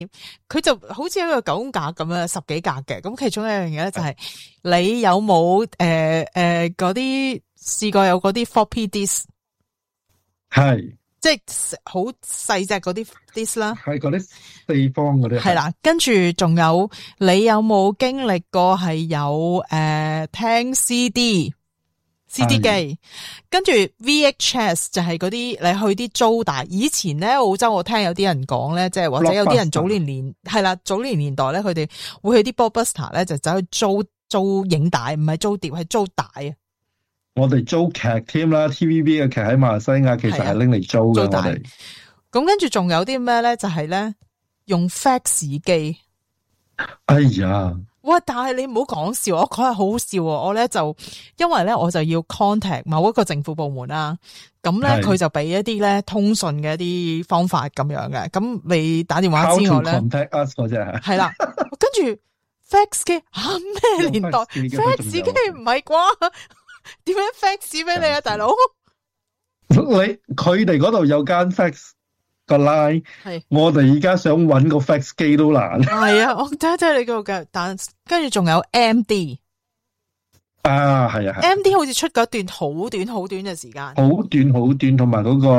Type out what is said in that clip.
佢就好似一個9宮格咁樣，10幾格嘅。咁其中一樣嘢咧就係你有冇嗰啲試過有嗰啲 floppy disk？ 係。 即係好細隻嗰啲 disk 啦， 係嗰啲四方嗰啲。 係啦，跟住仲有你有冇經歷過係有聽 CD 機，跟住 VHS 就係嗰啲你去啲租帶。以前咧澳洲我聽有啲人講咧，即係或者有啲人早年係啦，早年年代咧佢哋會去啲 Blockbuster 咧就走去租影帶，唔係租碟係租帶啊。 我哋租劇添啦 ，TVB 嘅劇喺馬來西亞其實係拎嚟租嘅。我哋咁跟住仲有啲咩咧？就係咧用 fax 機。 哎呀！ 哇！但係你唔好講笑，我覺得好笑。我咧就因為咧我就要 contact 某一個政府部門啦，咁咧佢就俾一啲咧通訊嘅一啲方法咁樣嘅。咁你打電話之外咧 ，contact us 嗰隻係啦。 跟住 fax 機咩年代 fax 機唔係啩？點樣 fax 俾你啊，大佬？ 佢哋嗰度有間 fax 個 line， 我哋而家想搵個 fax 機都難。 係啊，我睇睇你嗰個嘅，但跟住仲有 MD 啊，係啊，係 MD 好似出嗰段好短嘅時間， 好短，同埋嗰個